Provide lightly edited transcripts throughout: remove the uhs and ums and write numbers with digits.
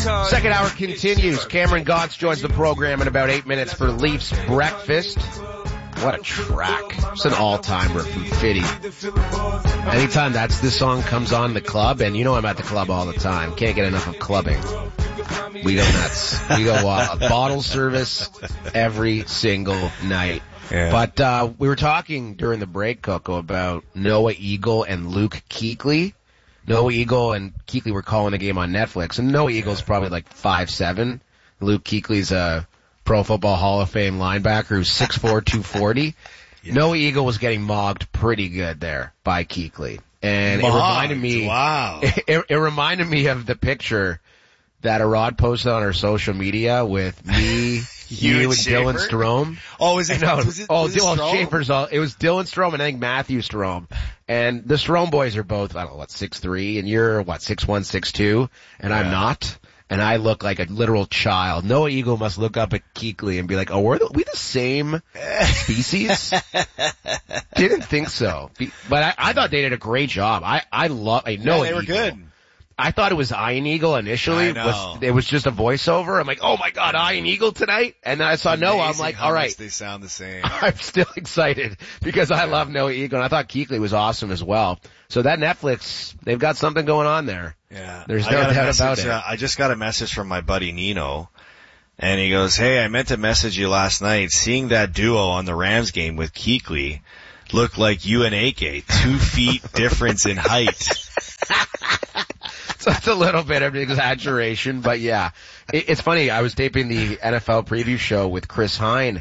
Second hour continues. Cameron Gotts joins the program in about 8 minutes for Leafs Breakfast. What a track. It's an all-timer from Fitty. Anytime this song comes on in the club, and you know I'm at the club all the time. Can't get enough of clubbing. We go nuts. We go wild. Bottle service every single night. Yeah. But we were talking during the break, Coco, about Noah Eagle and Luke Kuechly. Noah Eagle and Kuechly were calling a game on Netflix, and Noah Eagle's probably like 5'7". Luke Kuechly's a Pro Football Hall of Fame linebacker who's 6'4", 240. Yeah. Noah Eagle was getting mogged pretty good there by Kuechly. And it reminded me, wow. It reminded me of the picture that Arad posted on our social media with me, you and Dylan Strome. Oh, was it? Dylan Schaefer's. It was Dylan Strome and I think Matthew Strome. And the Strome boys are both, 6'3", and you're 6'1", 6'2", and I'm not. And I look like a literal child. Noah Eagle must look up at Kuechly and be like, "Oh, we the same species?" Didn't think so. But I thought they did a great job. I Noah Eagle. They were good. I thought it was Iron Eagle initially. It was just a voiceover. I'm like, oh my God, Iron Eagle tonight? And then I saw Noah. I'm like, all right. They sound the same. I'm still excited because I love Noah Eagle, and I thought Kuechly was awesome as well. So that Netflix, they've got something going on there. Yeah. There's no doubt about it. I just got a message from my buddy Nino, and he goes, "Hey, I meant to message you last night. Seeing that duo on the Rams game with Kuechly looked like you and AK, 2 feet difference in height." So it's a little bit of an exaggeration, but yeah. It's funny, I was taping the NFL preview show with Chris Hine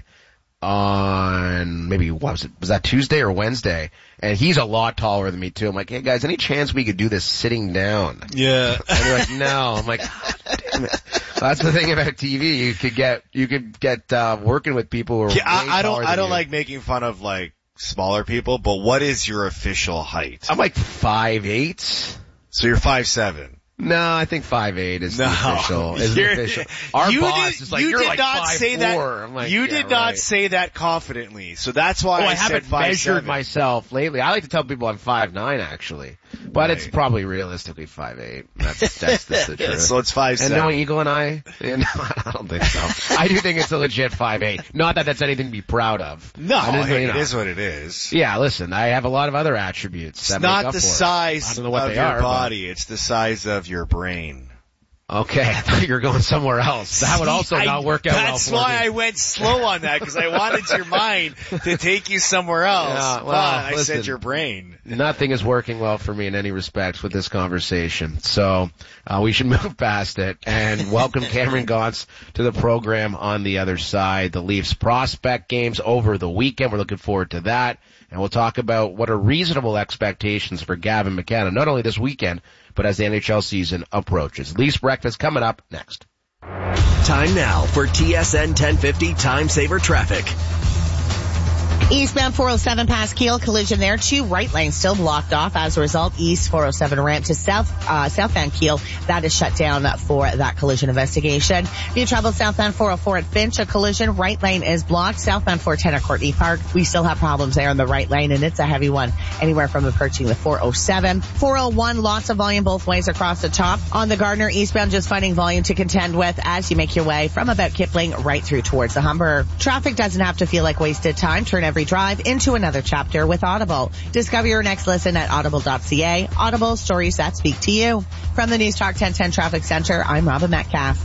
on was that Tuesday or Wednesday? And he's a lot taller than me too. I'm like, hey guys, any chance we could do this sitting down? Yeah. And they're like, no. I'm like, damn it. That's the thing about TV. You could get working with people who are way taller than I don't you. like making fun of smaller people, but what is your official height? I'm like 5'8". So you're 5'7". No, I think 5'8" is the official. Our boss is like, you're like 5'4". I'm like, you did not say that confidently, so that's why I said 5'7". haven't measured myself lately. I like to tell people I'm 5'9", actually, but It's probably realistically 5'8". That's the truth. So it's 5'7". And Noah Eagle and I don't think so. I do think it's a legit 5'8". Not that that's anything to be proud of. No, it is what it is. Yeah, listen, I have a lot of other attributes. It's not the size of your body; it's the size of your brain. Okay, I thought you were going somewhere else. That would also not work out well for me. That's why I went slow on that, because I wanted your mind to take you somewhere else. Yeah, well, I said your brain. Nothing is working well for me in any respects with this conversation. So, we should move past it and welcome Cameron Gotts to the program on the other side. The Leafs prospect games over the weekend. We're looking forward to that. And we'll talk about what are reasonable expectations for Gavin McAdam, not only this weekend, but as the NHL season approaches. Leafs Breakfast coming up next. Time now for TSN 1050 Time Saver Traffic. Eastbound 407 past Kiel, collision there. 2 right lanes still blocked off. As a result, East 407 ramp to southbound Kiel, that is shut down for that collision investigation. If you travel southbound 404 at Finch, a collision, right lane is blocked. Southbound 410 at Courtney Park, we still have problems there in the right lane, and it's a heavy one anywhere from approaching the 407. 401, lots of volume both ways across the top. On the Gardner eastbound, just finding volume to contend with as you make your way from about Kipling right through towards the Humber. Traffic doesn't have to feel like wasted time. Turn every drive into another chapter with Audible. Discover your next listen at audible.ca. Audible, stories that speak to you. From the News Talk 1010 Traffic Center, I'm Robin Metcalf.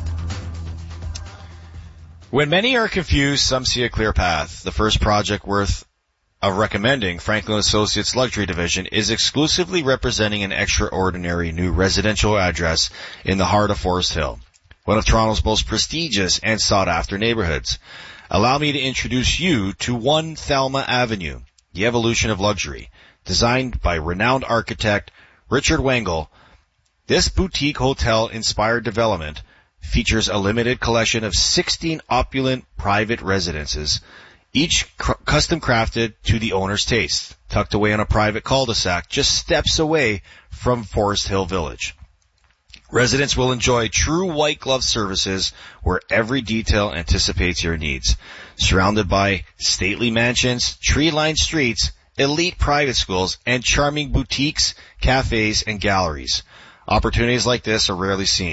When many are confused, some see a clear path. The first project worth of recommending, Franklin Associates Luxury Division, is exclusively representing an extraordinary new residential address in the heart of Forest Hill, one of Toronto's most prestigious and sought-after neighborhoods. Allow me to introduce you to 1 Thelma Avenue, the evolution of luxury. Designed by renowned architect Richard Wengel, this boutique hotel-inspired development features a limited collection of 16 opulent private residences, each custom crafted to the owner's taste, tucked away on a private cul-de-sac just steps away from Forest Hill Village. Residents will enjoy true white glove services where every detail anticipates your needs. Surrounded by stately mansions, tree-lined streets, elite private schools, and charming boutiques, cafes, and galleries. Opportunities like this are rarely seen.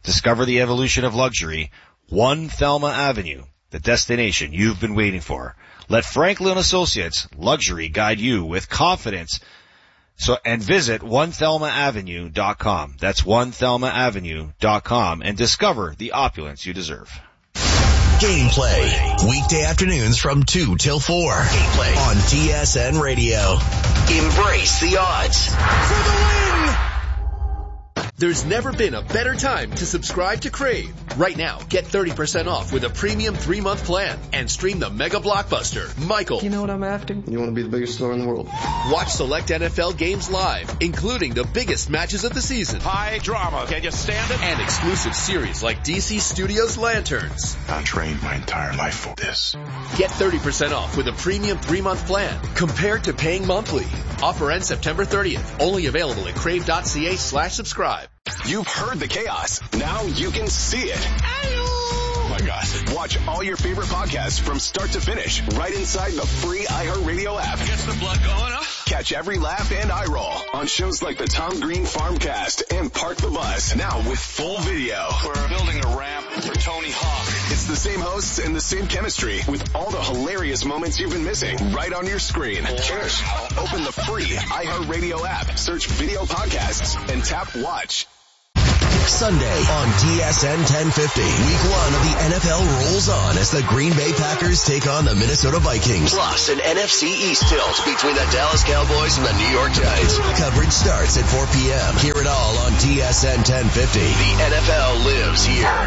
Discover the evolution of luxury. One Thelma Avenue, the destination you've been waiting for. Let Franklin Associates Luxury guide you with confidence. And visit onethelmaavenue.com. That's onethelmaavenue.com and discover the opulence you deserve. Gameplay. Weekday afternoons from 2 till 4. Gameplay on TSN Radio. Embrace the odds. For the win! There's never been a better time to subscribe to Crave. Right now, get 30% off with a premium 3-month plan and stream the mega blockbuster, Michael. You know what I'm after? You want to be the biggest star in the world. Watch select NFL games live, including the biggest matches of the season. High drama. Can you stand it? And exclusive series like DC Studios Lanterns. I trained my entire life for this. Get 30% off with a premium 3-month plan compared to paying monthly. Offer ends September 30th. Only available at crave.ca/subscribe. You've heard the chaos. Now you can see it. Oh my gosh. Watch all your favorite podcasts from start to finish right inside the free iHeartRadio app. Gets the blood going, huh? Catch every laugh and eye roll on shows like the Tom Green Farmcast and Park the Bus. Now with full video. We're building a ramp for Tony Hawk. It's the same hosts and the same chemistry with all the hilarious moments you've been missing right on your screen. Open the free iHeartRadio app, search video podcasts, and tap watch. Sunday on TSN 1050. Week 1 of the NFL rolls on as the Green Bay Packers take on the Minnesota Vikings. Plus an NFC East tilt between the Dallas Cowboys and the New York Giants. Coverage starts at 4 p.m. Hear it all on TSN 1050. The NFL lives here.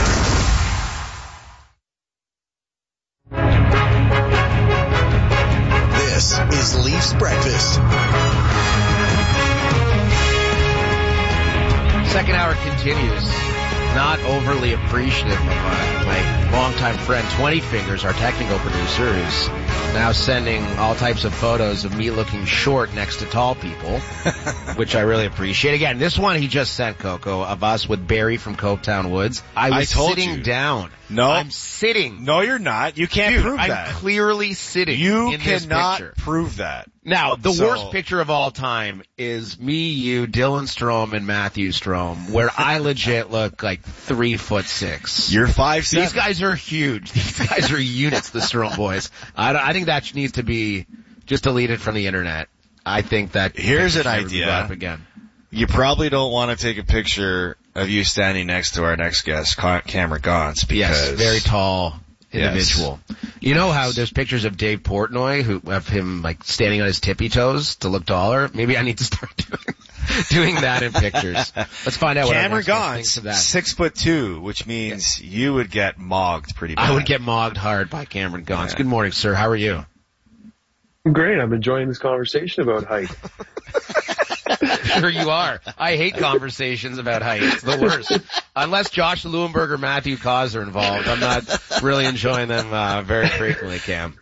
This is Leafs Breakfast. Second hour continues. Not overly appreciative of my longtime friend 20 Fingers, our technical producer, who's now sending all types of photos of me looking short next to tall people, which I really appreciate. Again, this one he just sent, Coco, of us with Barry from Copetown Woods. I was sitting down. No. I'm sitting. No, you're not. You can't prove that. I'm clearly sitting You in this cannot picture. prove that. Now, the worst picture of all time is me, you, Dylan Strome, and Matthew Strome, where I legit look like 3'6". You're 5'7". These guys are huge. These guys are units, the Strome boys. I think that needs to be just deleted from the internet. I think that here's an idea. idea. Up again. You probably don't want to take a picture of you standing next to our next guest, Cameron Gauntz, because yes, very tall individual. Yes. You know how there's pictures of Dave Portnoy of him like standing on his tippy toes to look taller? Maybe I need to start doing that in pictures. Let's find out what Cameron Gauntz thinks of that. 6'2", which means you would get mogged pretty bad. I would get mogged hard by Cameron Gauntz. Yeah. Good morning, sir. How are you? Great. I'm enjoying this conversation about height. Sure you are. I hate conversations about height. It's the worst. Unless Josh Lewinberg or Matthew Cause are involved, I'm not really enjoying them very frequently, Cam.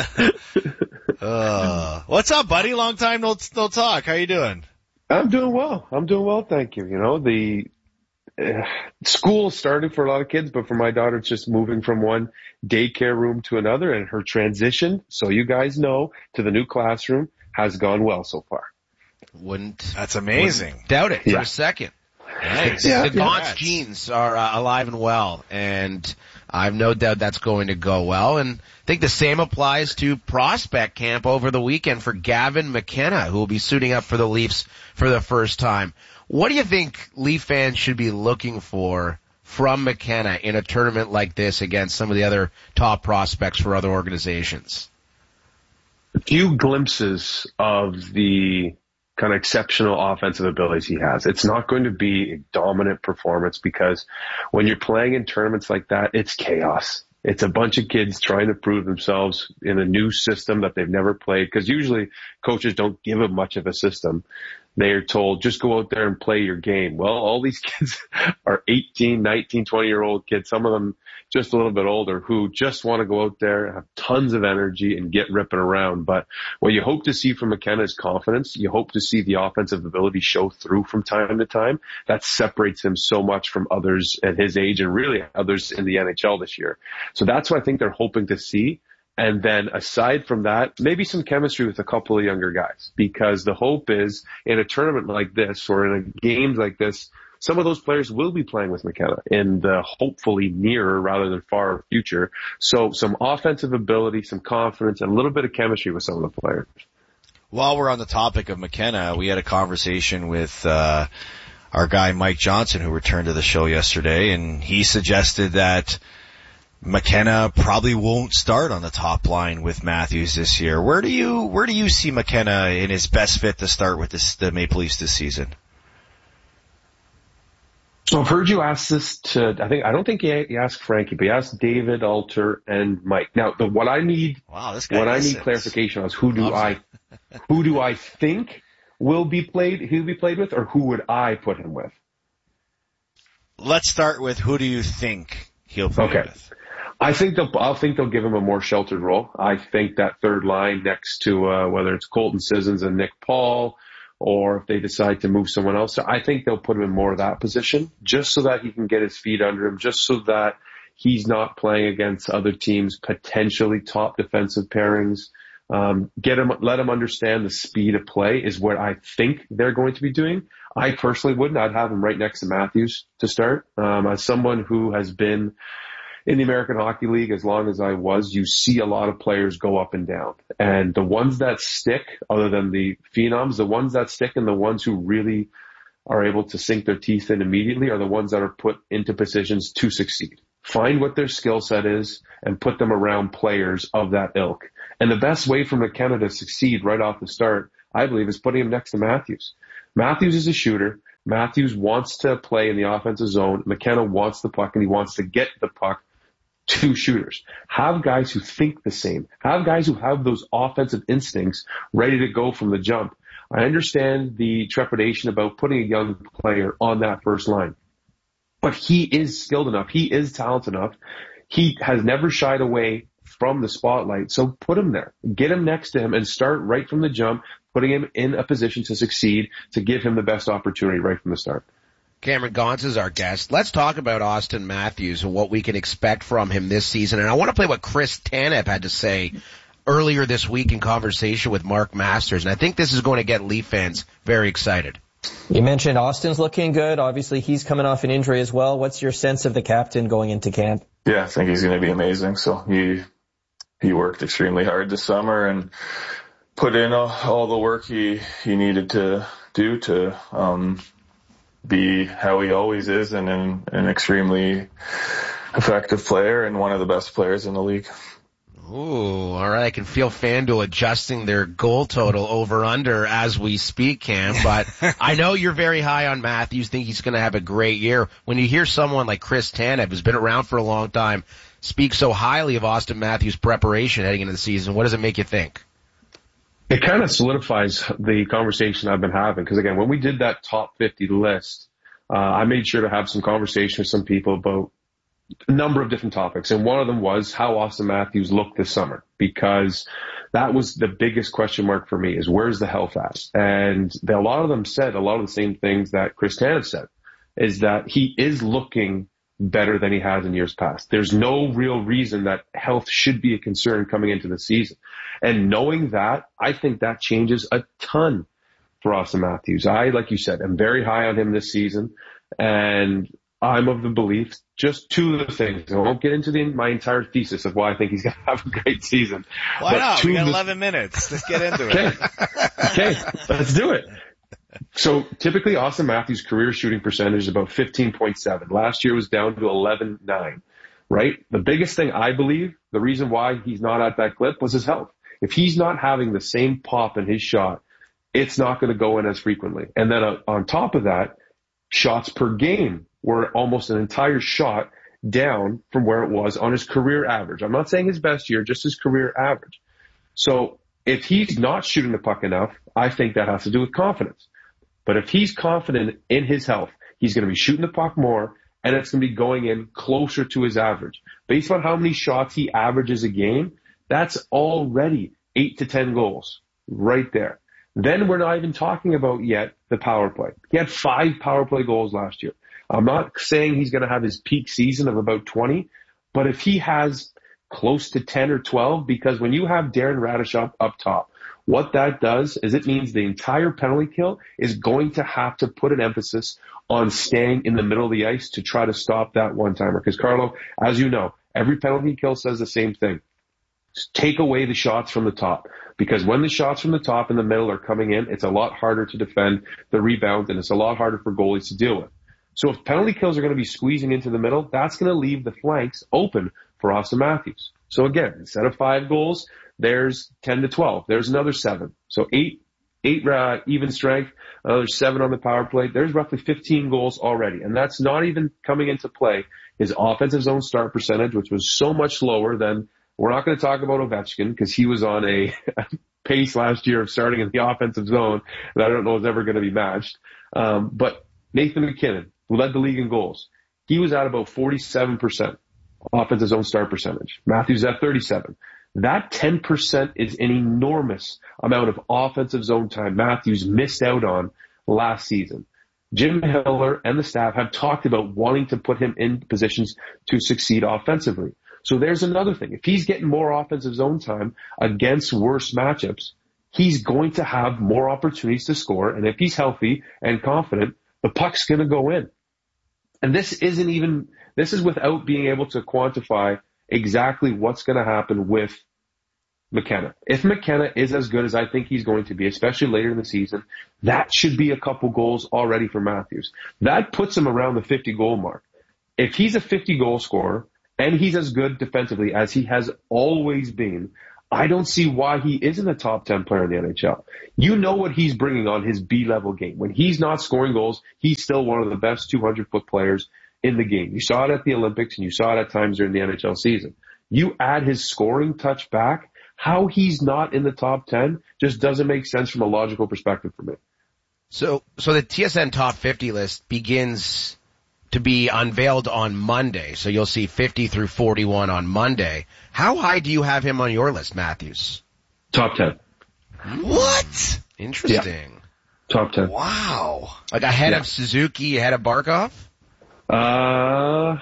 What's up, buddy? Long time no talk. How you doing? I'm doing well, thank you. You know, the school started for a lot of kids, but for my daughter, it's just moving from one daycare room to another, and her transition, so you guys know, to the new classroom has gone well so far. That's amazing. Wouldn't doubt it for a second. Nice. The Gauntz genes are alive and well, and I've no doubt that's going to go well. And I think the same applies to prospect camp over the weekend for Gavin McKenna, who will be suiting up for the Leafs for the first time. What do you think Leaf fans should be looking for from McKenna in a tournament like this against some of the other top prospects for other organizations? A few glimpses of the kind of exceptional offensive abilities he has. It's not going to be a dominant performance because when you're playing in tournaments like that, it's chaos. It's a bunch of kids trying to prove themselves in a new system that they've never played, because usually coaches don't give them much of a system. They're told, just go out there and play your game. Well, all these kids are 18, 19, 20-year-old kids, some of them just a little bit older, who just want to go out there, have tons of energy, and get ripping around. But what you hope to see from McKenna is confidence. You hope to see the offensive ability show through from time to time. That separates him so much from others at his age and really others in the NHL this year. So that's what I think they're hoping to see. And then aside from that, maybe some chemistry with a couple of younger guys, because the hope is in a tournament like this or in a game like this, some of those players will be playing with McKenna in the hopefully nearer rather than far future. So some offensive ability, some confidence, and a little bit of chemistry with some of the players. While we're on the topic of McKenna, we had a conversation with our guy Mike Johnson, who returned to the show yesterday, and he suggested that McKenna probably won't start on the top line with Matthews this year. Where do you see McKenna in his best fit to start with the Maple Leafs this season? So I've heard you ask this I don't think you asked Frankie, but you asked David, Alter, and Mike. Now, what I need clarification on is who do I think he'll be played with, or who would I put him with? Let's start with who do you think he'll play with? I think they'll give him a more sheltered role. I think that third line next to whether it's Colton Sissons and Nick Paul, or if they decide to move someone else, I think they'll put him in more of that position, just so that he can get his feet under him, just so that he's not playing against other teams' potentially top defensive pairings. Let him understand the speed of play is what I think they're going to be doing. I personally wouldn't. I'd have him right next to Matthews to start. As someone who has been in the American Hockey League as long as I was, you see a lot of players go up and down. And the ones that stick, other than the phenoms, the ones that stick and the ones who really are able to sink their teeth in immediately are the ones that are put into positions to succeed. Find what their skill set is and put them around players of that ilk. And the best way for McKenna to succeed right off the start, I believe, is putting him next to Matthews. Matthews is a shooter. Matthews wants to play in the offensive zone. McKenna wants the puck, and he wants to get the puck to shooters. Have guys who think the same. Have guys who have those offensive instincts ready to go from the jump. I understand the trepidation about putting a young player on that first line, but he is skilled enough. He is talented enough. He has never shied away from the spotlight. So put him there. Get him next to him and start right from the jump, putting him in a position to succeed, to give him the best opportunity right from the start. Cameron Gaunce is our guest. Let's talk about Auston Matthews and what we can expect from him this season. And I want to play what Chris Tanev had to say earlier this week in conversation with Mark Masters. And I think this is going to get Leaf fans very excited. You mentioned Austin's looking good. Obviously, he's coming off an injury as well. What's your sense of the captain going into camp? Yeah, I think he's going to be amazing. So he worked extremely hard this summer and put in all the work he needed to do to be how he always is, and an extremely effective player and one of the best players in the league. Ooh, all right. I can feel FanDuel adjusting their goal total over under as we speak, Cam, but I know you're very high on Matthews, think he's going to have a great year. When you hear someone like Chris Tanev, who's been around for a long time, speak so highly of Auston Matthews' preparation heading into the season, what does it make you think? It kind of solidifies the conversation I've been having, because again, when we did that top 50 list, I made sure to have some conversation with some people about a number of different topics. And one of them was how Auston Matthews looked this summer, because that was the biggest question mark for me, is where's the health at? And a lot of them said a lot of the same things that Chris Tanev said, is that he is looking better than he has in years past. There's no real reason that health should be a concern coming into the season. And knowing that, I think that changes a ton for Auston Matthews. Like you said, I'm very high on him this season, and I'm of the belief, just two of the things. I won't get into my entire thesis of why I think he's going to have a great season. Why not? We got 11 minutes. Let's get into it. Okay, let's do it. So typically Auston Matthews' career shooting percentage is about 15.7. Last year was down to 11.9, right? The biggest thing I believe, the reason why he's not at that clip, was his health. If he's not having the same pop in his shot, it's not going to go in as frequently. And then on top of that, shots per game were almost an entire shot down from where it was on his career average. I'm not saying his best year, just his career average. So if he's not shooting the puck enough, I think that has to do with confidence. But if he's confident in his health, he's going to be shooting the puck more, and it's going to be going in closer to his average. Based on how many shots he averages a game, that's already 8 to 10 goals right there. Then we're not even talking about yet the power play. He had 5 power play goals last year. I'm not saying he's going to have his peak season of about 20, but if he has close to 10 or 12, because when you have Darren Radish up top, What that does is it means the entire penalty kill is going to have to put an emphasis on staying in the middle of the ice to try to stop that one-timer. Because, Carlo, as you know, every penalty kill says the same thing. Just take away the shots from the top. Because when the shots from the top and the middle are coming in, it's a lot harder to defend the rebound, and it's a lot harder for goalies to deal with. So if penalty kills are going to be squeezing into the middle, that's going to leave the flanks open for Austin Matthews. So again, instead of 5 goals, there's 10 to 12. There's another 7. So 8 even strength, another 7 on the power play. There's roughly 15 goals already. And that's not even coming into play his offensive zone start percentage, which was so much lower than, we're not going to talk about Ovechkin because he was on a pace last year of starting in the offensive zone that I don't know is ever going to be matched. But Nathan MacKinnon, who led the league in goals, he was at about 47% offensive zone start percentage. Matthews at 37. That 10% is an enormous amount of offensive zone time Matthews missed out on last season. Jim Hiller and the staff have talked about wanting to put him in positions to succeed offensively. So there's another thing. If he's getting more offensive zone time against worse matchups, he's going to have more opportunities to score. And if he's healthy and confident, the puck's going to go in. And this is without being able to quantify exactly what's going to happen with McKenna. If McKenna is as good as I think he's going to be, especially later in the season, that should be a couple goals already for Matthews. That puts him around the 50-goal mark. If he's a 50-goal scorer and he's as good defensively as he has always been, I don't see why he isn't a top 10 player in the NHL. You know what he's bringing on his B-level game. When he's not scoring goals, he's still one of the best 200-foot players in the game. You saw it at the Olympics and you saw it at times during the NHL season. You add his scoring touch back, how he's not in the top 10 just doesn't make sense from a logical perspective for me. So the TSN top 50 list begins to be unveiled on Monday. So you'll see 50 through 41 on Monday. How high do you have him on your list, Matthews? Top 10. What? Interesting. Yeah. Top 10. Wow. Like ahead of Suzuki, ahead of Barkov? Barkov,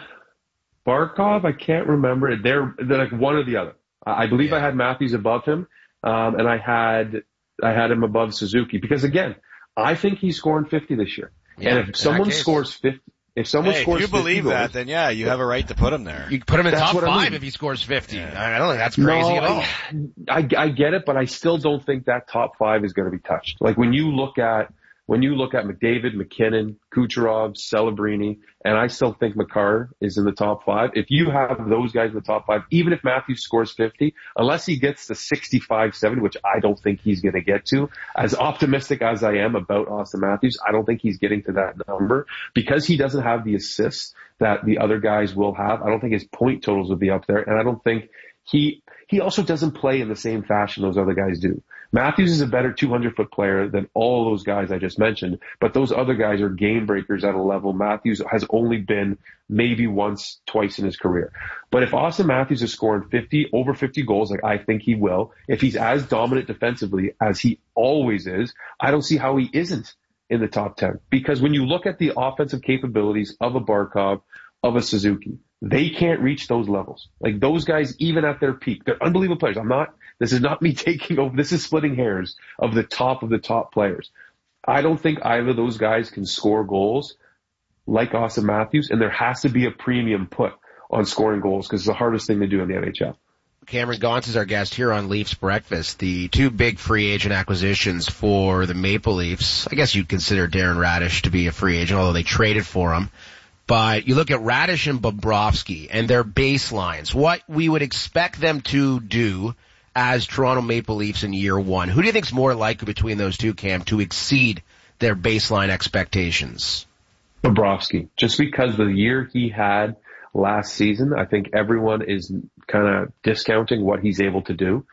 I can't remember. They're like one or the other. I believe I had Matthews above him, and I had him above Suzuki because again, I think he's scoring 50 this year. Yeah, and if someone scores 50, if you believe goals, that, then yeah, you have a right to put him there. You put him in the top 5 if he scores 50. Yeah. I don't think that's crazy at all. I get it, but I still don't think that top 5 is going to be touched. Like when you look at McDavid, McKinnon, Kucherov, Celebrini, and I still think Makar is in the top 5. If you have those guys in the top 5, even if Matthews scores 50, unless he gets to 65, 70, which I don't think he's going to get to, as optimistic as I am about Austin Matthews, I don't think he's getting to that number because he doesn't have the assists that the other guys will have. I don't think his point totals will be up there, and I don't think he also doesn't play in the same fashion those other guys do. Matthews is a better 200-foot player than all those guys I just mentioned, but those other guys are game breakers at a level Matthews has only been maybe once, twice in his career. But if Austin Matthews is scoring over 50 goals, like I think he will, if he's as dominant defensively as he always is, I don't see how he isn't in the top 10. Because when you look at the offensive capabilities of a Barkov, of a Suzuki, they can't reach those levels. Like those guys, even at their peak, they're unbelievable players. This is not me taking over. This is splitting hairs of the top players. I don't think either of those guys can score goals like Austin Matthews, and there has to be a premium put on scoring goals because it's the hardest thing to do in the NHL. Cameron Gaunce is our guest here on Leafs Breakfast. The 2 big free agent acquisitions for the Maple Leafs. I guess you'd consider Darren Radish to be a free agent, although they traded for him. But you look at Radish and Bobrovsky and their baselines, what we would expect them to do as Toronto Maple Leafs in year 1. Who do you think is more likely between those two, Cam, to exceed their baseline expectations? Bobrovsky. Just because the year he had last season, I think everyone is kind of discounting what he's able to do.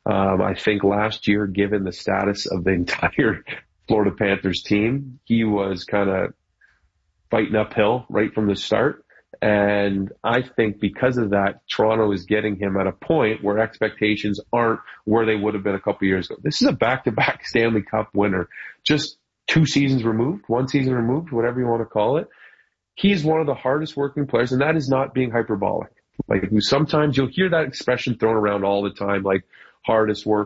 I think last year, given the status of the entire Florida Panthers team, he was kind of fighting uphill right from the start. And I think because of that, Toronto is getting him at a point where expectations aren't where they would have been a couple years ago. This is a back-to-back Stanley Cup winner, just 2 seasons removed, 1 season removed, whatever you want to call it. He is one of the hardest working players, and that is not being hyperbolic. Like sometimes you'll hear that expression thrown around all the time, like hardest working, but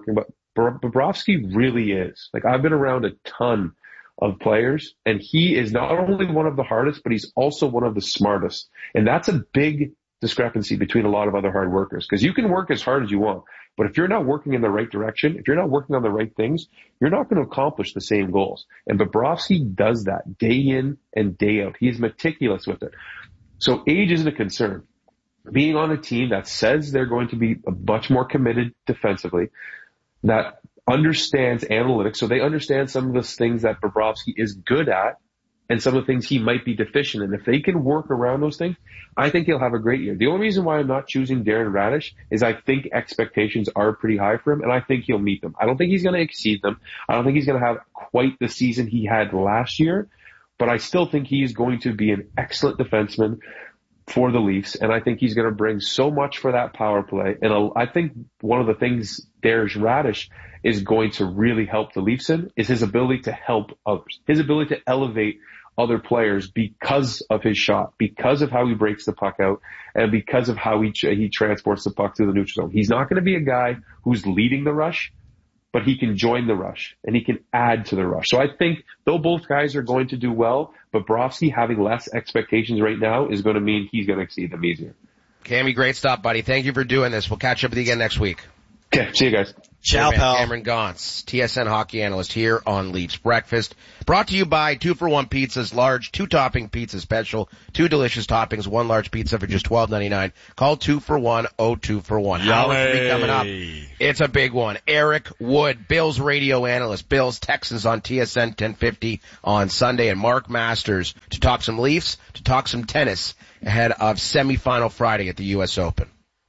Bobrovsky really is. Like, I've been around a ton of players, and he is not only one of the hardest, but he's also one of the smartest. And that's a big discrepancy between a lot of other hard workers, because you can work as hard as you want, but if you're not working in the right direction, if you're not working on the right things, you're not going to accomplish the same goals. And Bobrovsky does that day in and day out. He's meticulous with it. So age isn't a concern. Being on a team that says they're going to be much more committed defensively, that understands analytics, so they understand some of the things that Bobrovsky is good at and some of the things he might be deficient in. If they can work around those things, I think he'll have a great year. The only reason why I'm not choosing Darren Radish is I think expectations are pretty high for him, and I think he'll meet them. I don't think he's going to exceed them. I don't think he's going to have quite the season he had last year, but I still think he's going to be an excellent defenseman for the Leafs, and I think he's going to bring so much for that power play. And I think one of the things Darren Radish is going to really help the Leafs in is his ability to help others, his ability to elevate other players because of his shot, because of how he breaks the puck out, and because of how he transports the puck through the neutral zone. He's not going to be a guy who's leading the rush, but he can join the rush and he can add to the rush. So I think though both guys are going to do well, but Bobrovsky having less expectations right now is going to mean he's going to exceed them easier. Cammy, great stop, buddy. Thank you for doing this. We'll catch up with you again next week. Okay, see you guys. Ciao, pal. Cameron Gaunce, TSN hockey analyst here on Leafs Breakfast. Brought to you by 2-for-1 Pizzas, large 2-topping pizza special, 2 delicious toppings, 1 large pizza for just $12.99. Call 2-for-1, 2-for-1. Hour 3 coming up. It's a big one. Eric Wood, Bills radio analyst, Bills Texans on TSN 1050 on Sunday, and Mark Masters to talk some Leafs, to talk some tennis ahead of semifinal Friday at the U.S. Open.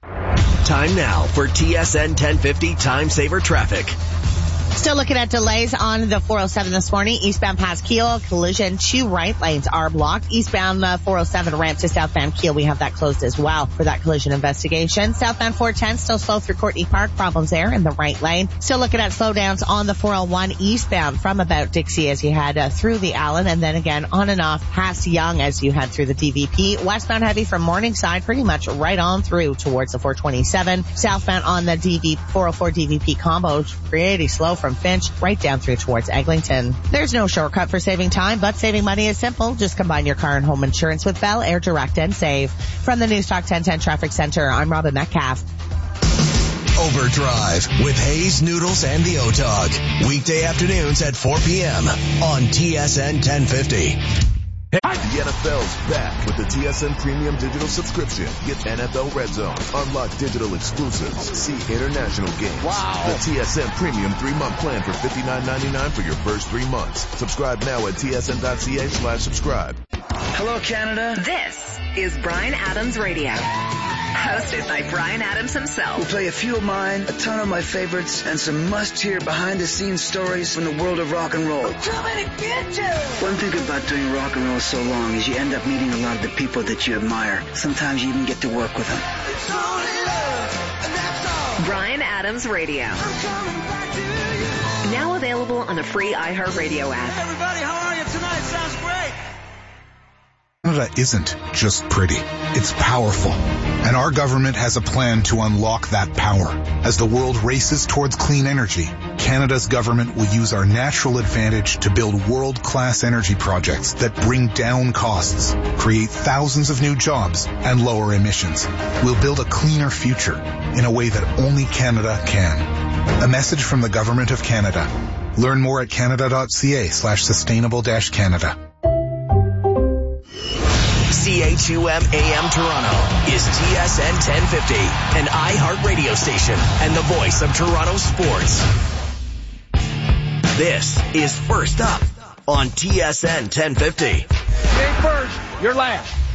Time now for TSN 1050 Time Saver Traffic. Still looking at delays on the 407 this morning. Eastbound past Kiel, collision. 2 right lanes are blocked. Eastbound 407 ramp to South Van Kiel, we have that closed as well for that collision investigation. Southbound 410 still slow through Courtney Park. Problems there in the right lane. Still looking at slowdowns on the 401 eastbound from about Dixie as you head through the Allen, and then again on and off past Young as you head through the DVP. Westbound heavy from Morningside pretty much right on through towards the 427. Southbound on the 404 DVP combo pretty slow from Finch right down through towards Eglinton. There's no shortcut for saving time, but saving money is simple. Just combine your car and home insurance with Bel Air Direct and save. From the News Talk 1010 Traffic Center, I'm Robin Metcalf. Overdrive with Hayes, Noodles, and the O-Dog. Weekday afternoons at 4 p.m. on TSN 1050. The NFL's back with the TSN Premium Digital Subscription. Get NFL Red Zone, unlock digital exclusives, see international games. Wow. The TSN Premium 3-month plan for $59.99 for your first 3 months. Subscribe now at tsn.ca/subscribe. Hello, Canada. This is Bryan Adams Radio. Hosted by Bryan Adams himself. We'll play a few of mine, a ton of my favorites, and some must-hear behind-the-scenes stories from the world of rock and roll. One thing about doing rock and roll so long is you end up meeting a lot of the people that you admire. Sometimes you even get to work with them. Bryan Adams Radio. Now available on the free iHeartRadio app. Everybody, how are you tonight? Sounds great. Canada isn't just pretty, it's powerful. And our government has a plan to unlock that power. As the world races towards clean energy, Canada's government will use our natural advantage to build world-class energy projects that bring down costs, create thousands of new jobs, and lower emissions. We'll build a cleaner future in a way that only Canada can. A message from the Government of Canada. Learn more at canada.ca/sustainable-Canada. CHUM AM Toronto is TSN 1050, an iHeart radio station and the voice of Toronto sports. This is First Up on TSN 1050. Game first, you're last.